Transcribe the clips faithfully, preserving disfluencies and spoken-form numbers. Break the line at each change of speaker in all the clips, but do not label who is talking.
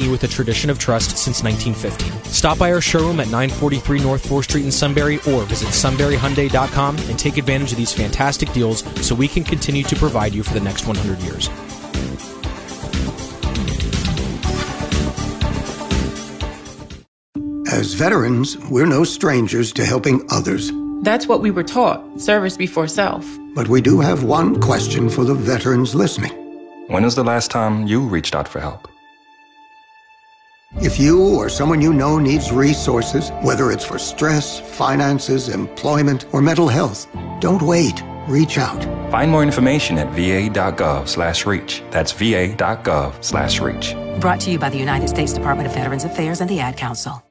you with a tradition of trust since nineteen fifty. Stop by our showroom at nine forty-three North fourth Street in Sunbury or visit sunbury hyundai dot com and take advantage of these fantastic deals so we can continue to provide you for the next one hundred years.
As veterans, we're no strangers to helping others.
That's what we were taught, service before self.
But we do have one question for the veterans listening.
When was the last time you reached out for help?
If you or someone you know needs resources, whether it's for stress, finances, employment, or mental health, don't wait. Reach out.
Find more information at va.gov slash reach. That's va.gov slash reach.
Brought to you by the United States Department of Veterans Affairs and the Ad Council.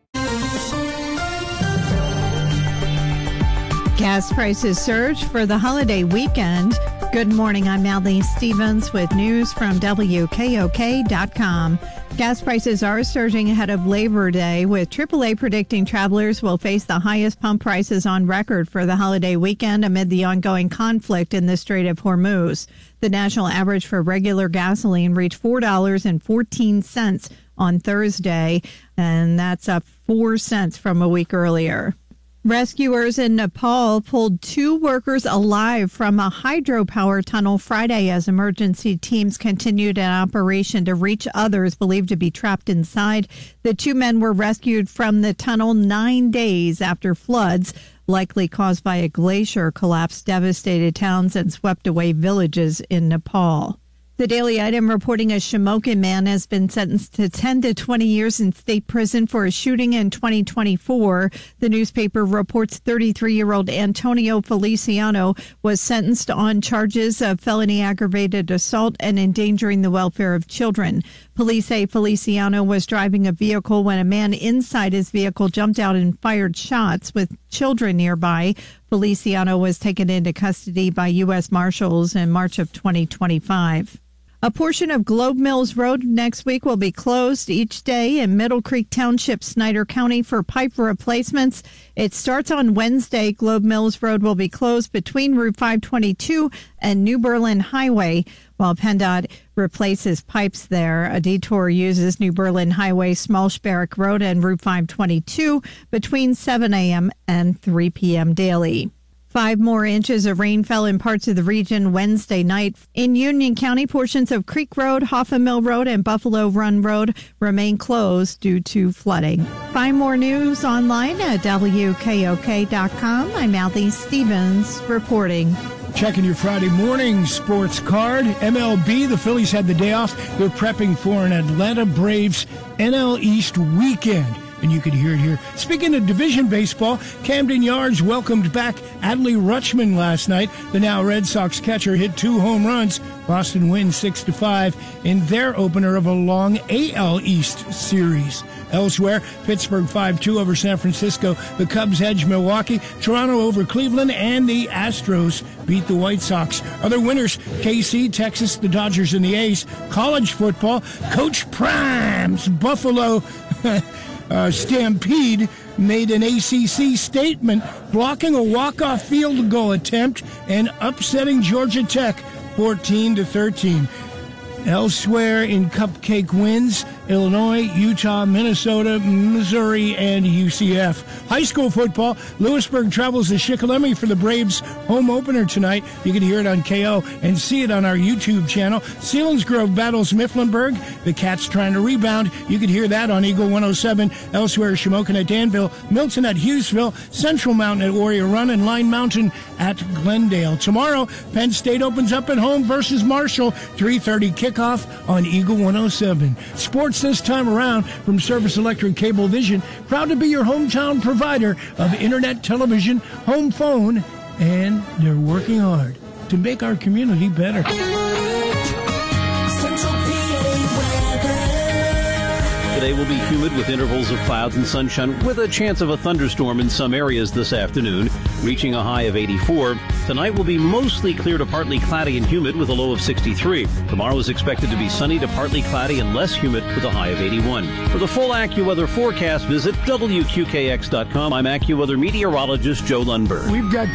Gas prices surge for the holiday weekend. Good morning, I'm Allie Stevens with news from W K O K dot com. Gas prices are surging ahead of Labor Day, with triple A predicting travelers will face the highest pump prices on record for the holiday weekend amid the ongoing conflict in the Strait of Hormuz. The national average for regular gasoline reached four dollars and fourteen cents on Thursday, and that's up four cents from a week earlier. Rescuers in Nepal pulled two workers alive from a hydropower tunnel Friday as emergency teams continued an operation to reach others believed to be trapped inside. The two men were rescued from the tunnel nine days after floods, likely caused by a glacier collapse, devastated towns and swept away villages in Nepal. The Daily Item reporting a Shamokin man has been sentenced to ten to twenty years in state prison for a shooting in twenty twenty-four. The newspaper reports thirty-three-year-old Antonio Feliciano was sentenced on charges of felony aggravated assault and endangering the welfare of children. Police say Feliciano was driving a vehicle when a man inside his vehicle jumped out and fired shots with children nearby. Feliciano was taken into custody by U S Marshals in March of twenty twenty-five. A portion of Globe Mills Road next week will be closed each day in Middle Creek Township, Snyder County, for pipe replacements. It starts on Wednesday. Globe Mills Road will be closed between Route five twenty-two and New Berlin Highway while PennDOT replaces pipes there. A detour uses New Berlin Highway, Smallsparrock Road, and Route five twenty-two between seven a.m. and three p.m. daily. Five more inches of rain fell in parts of the region Wednesday night. In Union County, portions of Creek Road, Hoffman Mill Road, and Buffalo Run Road remain closed due to flooding. Find more news online at W K O K dot com. I'm Allie Stevens reporting.
Checking your Friday morning sports card. M L B, the Phillies had the day off. They're prepping for an Atlanta Braves N L East weekend. And you could hear it here. Speaking of division baseball, Camden Yards welcomed back Adley Rutschman last night. The now Red Sox catcher hit two home runs. Boston wins six to five in their opener of a long A L East series. Elsewhere, Pittsburgh five two over San Francisco. The Cubs edge Milwaukee. Toronto over Cleveland, and the Astros beat the White Sox. Other winners, K C, Texas, the Dodgers, and the A's. College football, Coach Prime's Buffalo Uh, Stampede made an A C C statement, blocking a walk-off field goal attempt and upsetting Georgia Tech fourteen to thirteen. Elsewhere in cupcake wins, Illinois, Utah, Minnesota, Missouri, and U C F. High school football, Lewisburg travels to Shikellamy for the Braves home opener tonight. You can hear it on K O and see it on our YouTube channel. Selinsgrove battles Mifflinburg. The Cats trying to rebound. You can hear that on Eagle one oh seven. Elsewhere, Shamokin at Danville, Milton at Hughesville, Central Mountain at Warrior Run, and Line Mountain at Glendale. Tomorrow, Penn State opens up at home versus Marshall. three thirty kickoff on Eagle one oh seven. Sports this time around from Service Electric Cablevision, proud to be your hometown provider of internet, television, home phone, and they're working hard to make our community better.
Today will be humid with intervals of clouds and sunshine with a chance of a thunderstorm in some areas this afternoon, reaching a high of eighty-four. Tonight will be mostly clear to partly cloudy and humid with a low of sixty-three. Tomorrow is expected to be sunny to partly cloudy and less humid with a high of eighty-one. For the full AccuWeather forecast, visit W Q K X dot com. I'm AccuWeather meteorologist Joe Lundberg.
We've got